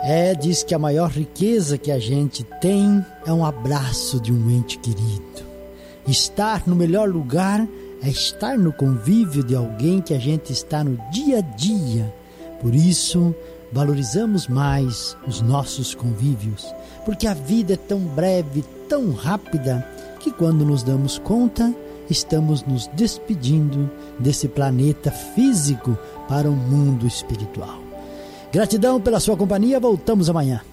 Diz que a maior riqueza que a gente tem é um abraço de um ente querido. Estar no melhor lugar é estar no convívio de alguém que a gente está no dia a dia. Por isso, valorizamos mais os nossos convívios, porque a vida é tão breve, tão rápida, que quando nos damos conta, estamos nos despedindo desse planeta físico para o mundo espiritual. Gratidão pela sua companhia, voltamos amanhã.